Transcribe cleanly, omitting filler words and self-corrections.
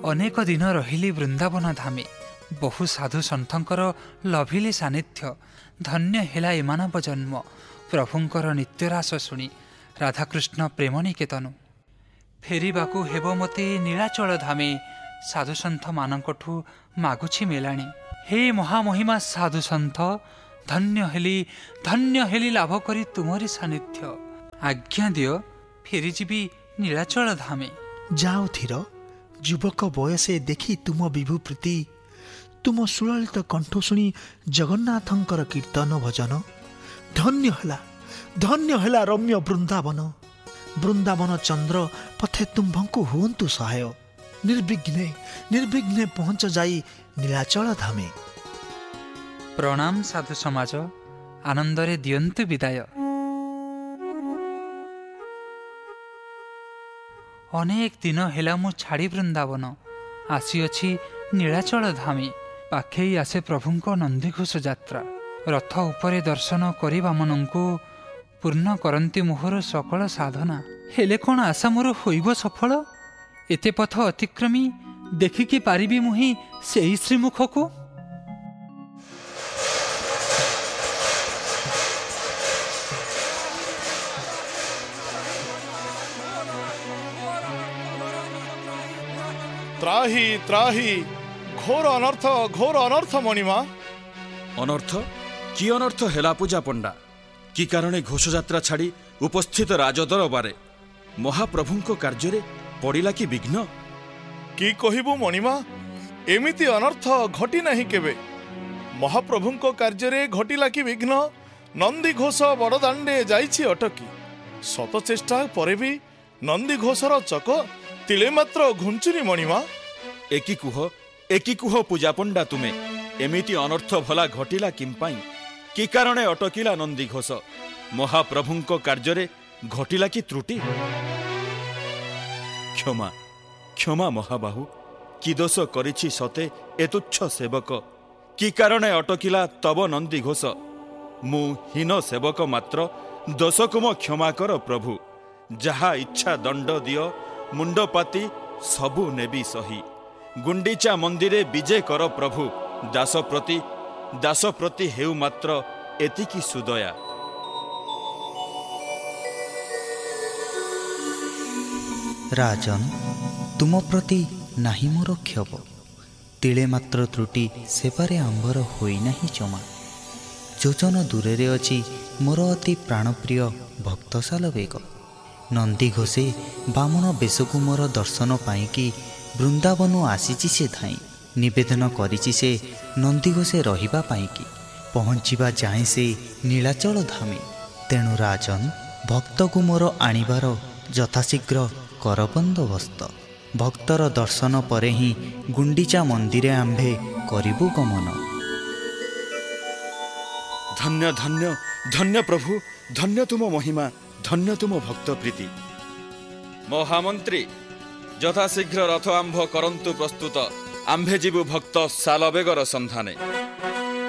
अनेक दिन रहिली वृंदावन धामे बहु साधु सन्थंकर लभिले सानिध्य धन्य हेला एमानव जन्म प्रभुंकर नित्यरास शुणी राधाकृष्ण प्रेम निकेतन फेरिबाकू हेब मते नीलाचल धामे साधु सन्थ मानकठू मागुछि मेलाणी हे महामहिमा साधु सन्थ धन्य हेली लाभ करी तुमरी सानिध्य आज्ञा दियो फेरीजीवी नीलाचल धामे। जाओ धीर युवक बयसे देखी तुम विभु प्रीति तुम सुललित कंठ शुणी जगन्नाथंकर कीर्तन भजन धन्य हेला रम्य वृंदावन चंद्र पथे तुम्भंकु हुंतु सहाय निर्विघ्ने पहुंच जाई नीलाचल धामे। प्रणाम साधु समाज आनंदरे दियंतु विदाय। अनेक दिन हेला मु छाड़ी वृंदावन आसीअछि नीलाचल धामे पाखेई आसे प्रभुंक नंदीघोष यात्रा रथ उपरे दर्शन करिबा मनंकु पूर्ण करंती मोहर सकल साधना हेले कोन आशा मोर होइब सफल एते पथ अतिक्रमी देखिकी पारिबी मुहि सेही श्रीमुखको। त्राही त्राही घोर अनर्थ मणिमा। अनर्थ कि अनर्थ हेला पूजा पंडा कि कारणे घोषयात्रा छाड़ी उपस्थित राजदरबारे महाप्रभुंको कार्य पड़िला कि विघ्न कि कहिबु मणिमा एमिति अनर्थ घटी नहीं केबे महाप्रभुंको कार्य घटिला कि विघ्न नंदी घोष बड़दाण्डे जाइछि अटकी शत चेष्टा परे भी नंदी घोषर चक तिले मात्र घुंचुनी मणिमा। एकी कुह पूजा पंडा तुमे एमिति अनर्थ भला घटिला किंपाई कि कारणे अटकिला नंदी घोष महाप्रभुंको कार्य घटिला कि त्रुटि। क्षमा महाबाहु कि दोष करिछि सते एतुच्छ सेवक कि कारणे अटकिला तब नंदी घोष मु हीन सेवक मात्र दोषको म क्षमा कर प्रभु जहा इच्छा दंड दियो मुंडपाती सबु नेबी सही गुंडीचा मंदिरे विजय कर प्रभु दास प्रति हेउ मात्र एतिकी सुदया। राजन तुम प्रति नाही मोर क्षोभ तिले मात्र त्रुटि सेबारे आंबर होई नाही जमा जोजन दूरे रे अछि मोर अति प्राणप्रिय भक्तशाल बेग नंदी घोषे बामन बेशकु मोर दर्शन पाइकी वृंदावन आसीची से धाई निवेदन करिछि से नंदी घोषे रहिबा पाइकी पहुँचीबा जाए से नीलाचल धामे तेणु राजन भक्त को मोर आनिबार यथाशीघ्र कर बंदोबस्त भक्तर दर्शन परे ही गुंडीचा मंदिरे आंभे करिबु गमन। धन्य धन्य धन्य प्रभु धन्य तुम महिमा धन्य तुम भक्त प्रीति। महामंत्री यथाशीघ्र रथ आंभ करंतु प्रस्तुत आंभे जीवु भक्त सालबेगर संधाने।